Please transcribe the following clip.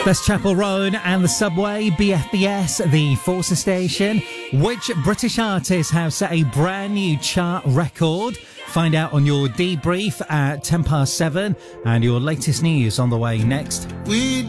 That's Chapel Roan and the Subway, BFBS, the Forces Station. Which British artists have set a brand new chart record? Find out on your debrief at 7:10, and your latest news on the way next. We